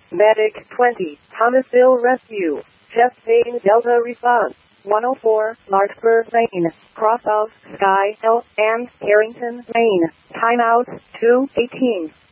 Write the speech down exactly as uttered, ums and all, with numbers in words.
Medic twenty, Thomasville Rescue. Chest pain Delta response. one oh four, Larkspur, Maine. Cross of Sky, L, and Harrington, Maine. Timeout, two eighteen.